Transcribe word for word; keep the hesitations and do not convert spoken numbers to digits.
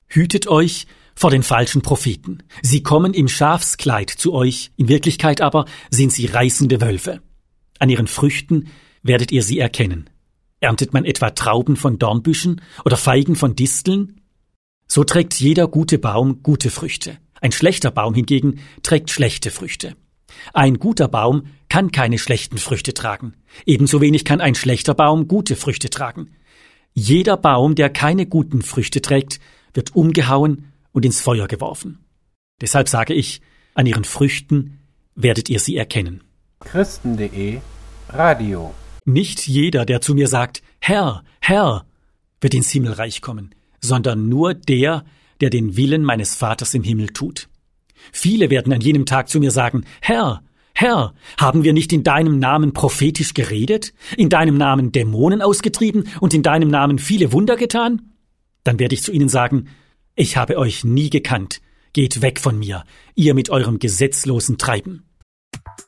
Hütet euch vor den falschen Propheten. Sie kommen im Schafskleid zu euch, in Wirklichkeit aber sind sie reißende Wölfe. An ihren Früchten werdet ihr sie erkennen. Erntet man etwa Trauben von Dornbüschen oder Feigen von Disteln? So trägt jeder gute Baum gute Früchte. Ein schlechter Baum hingegen trägt schlechte Früchte. Ein guter Baum kann keine schlechten Früchte tragen. Ebenso wenig kann ein schlechter Baum gute Früchte tragen. Jeder Baum, der keine guten Früchte trägt, wird umgehauen und ins Feuer geworfen. Deshalb sage ich, an ihren Früchten werdet ihr sie erkennen. Christen punkt de Radio. Nicht jeder, der zu mir sagt, Herr, Herr, wird ins Himmelreich kommen, sondern nur der, der den Willen meines Vaters im Himmel tut. Viele werden an jenem Tag zu mir sagen, Herr, Herr, haben wir nicht in deinem Namen prophetisch geredet, in deinem Namen Dämonen ausgetrieben und in deinem Namen viele Wunder getan? Dann werde ich zu ihnen sagen, ich habe euch nie gekannt, geht weg von mir, ihr mit eurem gesetzlosen Treiben.